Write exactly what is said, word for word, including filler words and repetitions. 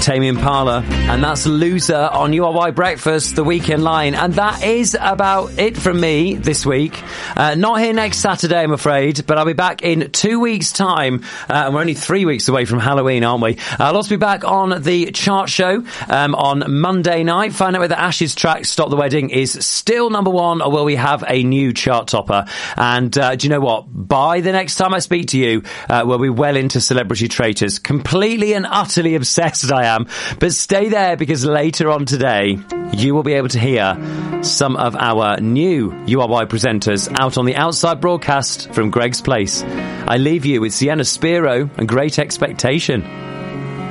Tame Impala, and that's Loser on U R Y Breakfast, the weekend line. And that is about it from me this week. Uh, not here next Saturday, I'm afraid, but I'll be back in two weeks' time. Uh, and we're only three weeks away from Halloween, aren't we? Uh, I'll also be back on the chart show um, on Monday night. Find out whether Ash's track Stop the Wedding is still number one, or will we have a new chart topper. And uh, do you know what? By the next time I speak to you, uh, we'll be well into Celebrity Traitors. Completely and utterly obsessed I am. But stay there, because later on today, you will be able to hear some of our new U R Y presenters out on the outside broadcast from Greg's Place. I leave you with Sienna Spiro and Great Expectation.